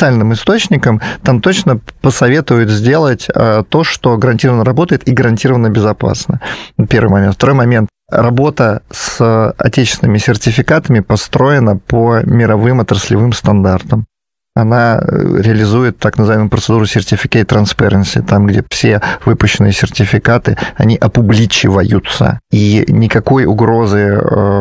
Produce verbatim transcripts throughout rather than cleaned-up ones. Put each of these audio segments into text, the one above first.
официальным источникам, там точно посоветуют сделать то, что гарантированно работает и гарантированно безопасно. Первый момент. Второй момент. Работа с отечественными сертификатами построена по мировым отраслевым стандартам. Она реализует так называемую процедуру Certificate Transparency, там, где все выпущенные сертификаты, они опубличиваются. И никакой угрозы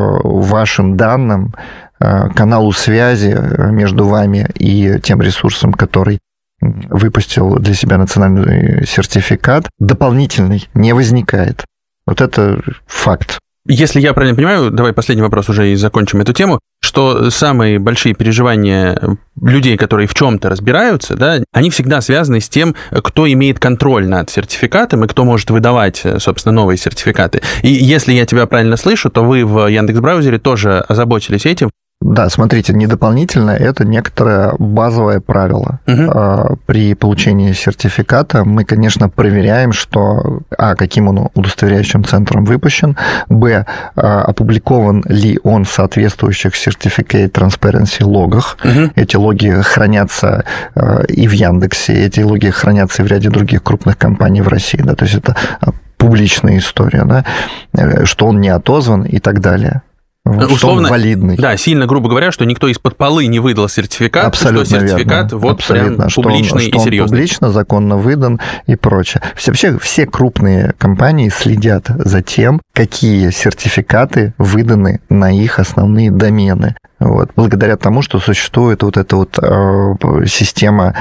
вашим данным, каналу связи между вами и тем ресурсом, который выпустил для себя национальный сертификат, дополнительный не возникает. Вот это факт. Если я правильно понимаю, давай последний вопрос уже и закончим эту тему, что самые большие переживания людей, которые в чем-то разбираются, да, они всегда связаны с тем, кто имеет контроль над сертификатом и кто может выдавать, собственно, новые сертификаты. И если я тебя правильно слышу, то вы в Яндекс.Браузере тоже озаботились этим. Да, смотрите, не дополнительно, это некоторое базовое правило. Угу. При получении сертификата мы, конечно, проверяем, что, а, каким он удостоверяющим центром выпущен, б, опубликован ли он в соответствующих Certificate Transparency логах. Угу. Эти логи хранятся и в Яндексе, эти логи хранятся и в ряде других крупных компаний в России. Да, то есть это публичная история, да, что он не отозван и так далее. Вот, условно, валидный. Да, сильно грубо говоря, что никто из-под полы не выдал сертификат, абсолютно что сертификат верно. вот Абсолютно. прям что публичный он, что и серьезный. Он публично, законно выдан и прочее. Все, вообще все крупные компании следят за тем, какие сертификаты выданы на их основные домены. Вот. Благодаря тому, что существует вот эта вот э, система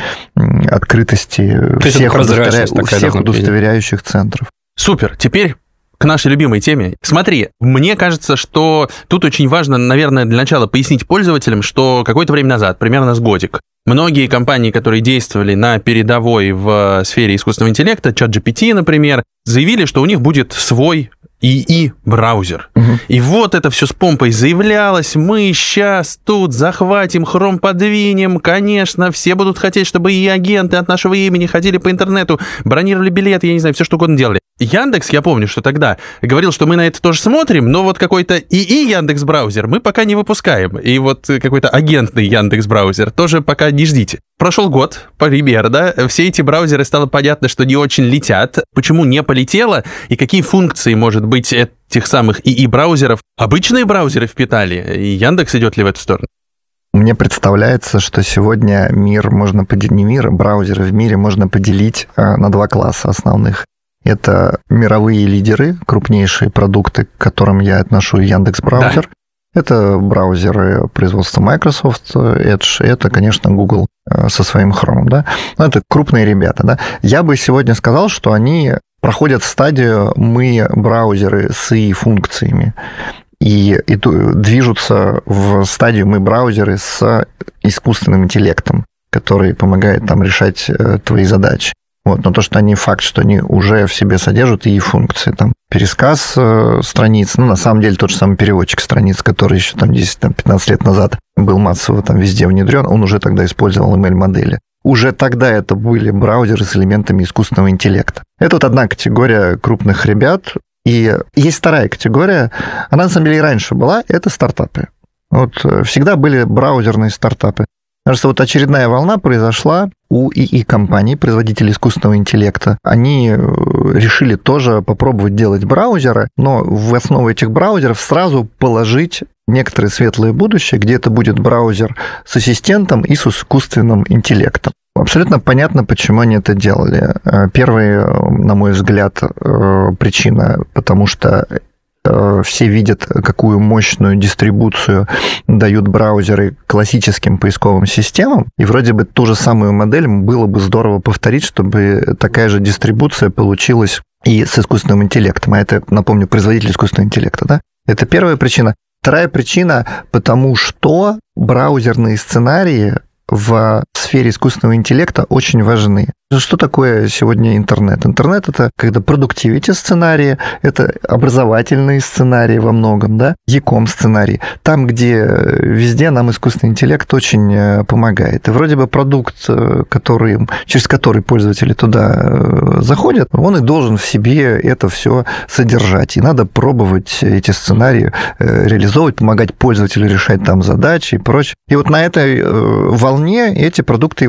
открытости всех, удостоверя... всех удостоверяющих центров. Супер. Теперь к нашей любимой теме. Смотри, мне кажется, что тут очень важно, наверное, для начала пояснить пользователям, что какое-то время назад, примерно с годик, многие компании, которые действовали на передовой в сфере искусственного интеллекта, ChatGPT, например, заявили, что у них будет свой и и-браузер. Угу. И вот это все с помпой заявлялось. Мы сейчас тут захватим, Chrome подвинем. Конечно, все будут хотеть, чтобы и агенты от нашего имени ходили по интернету, бронировали билеты, я не знаю, все что угодно делали. Яндекс, я помню, что тогда говорил, что мы на это тоже смотрим, но вот какой-то и и Яндекс.Браузер мы пока не выпускаем. И вот какой-то агентный Яндекс.Браузер тоже пока не ждите. Прошел год, пример, да, все эти браузеры стало понятно, что не очень летят. Почему не полетело и какие функции, может быть, этих самых и и-браузеров обычные браузеры впитали? И Яндекс идет ли в эту сторону? Мне представляется, что сегодня мир можно поделить, не мир, браузеры в мире можно поделить на два класса основных. Это мировые лидеры, крупнейшие продукты, к которым я отношу Яндекс.Браузер. Да. Это браузеры производства Microsoft, Edge, это, конечно, Google со своим Chrome. Да? Но это крупные ребята. Да? Я бы сегодня сказал, что они проходят стадию «мы браузеры с и и-функциями». И, и движутся в стадию «мы браузеры с искусственным интеллектом», который помогает там решать твои задачи. Вот. Но то, что они факт, что они уже в себе содержат и функции, там, пересказ э, страниц, ну, на самом деле, тот же самый переводчик страниц, который еще там десять-пятнадцать лет назад был массово там везде внедрен, он уже тогда использовал эм эл-модели. Уже тогда это были браузеры с элементами искусственного интеллекта. Это вот одна категория крупных ребят. И есть вторая категория, она на самом деле и раньше была, это стартапы. Вот всегда были браузерные стартапы. Кажется, вот очередная волна произошла у и и-компаний, производителей искусственного интеллекта. Они решили тоже попробовать делать браузеры, но в основу этих браузеров сразу положить некоторое светлое будущее, где это будет браузер с ассистентом и с искусственным интеллектом. Абсолютно понятно, почему они это делали. Первая, на мой взгляд, причина, потому что все видят, какую мощную дистрибуцию дают браузеры классическим поисковым системам, и вроде бы ту же самую модель было бы здорово повторить, чтобы такая же дистрибуция получилась и с искусственным интеллектом. А это, напомню, производитель искусственного интеллекта, да? Это первая причина. Вторая причина, потому что браузерные сценарии в сфере искусственного интеллекта очень важны. Что такое сегодня интернет? Интернет – это когда продуктивити сценарии, это образовательные сценарии во многом, да, e-com сценарии, там, где везде нам искусственный интеллект очень помогает. И вроде бы продукт, который, через который пользователи туда заходят, он и должен в себе это все содержать. И надо пробовать эти сценарии реализовывать, помогать пользователю решать там задачи и прочее. И вот на этой волне эти продукты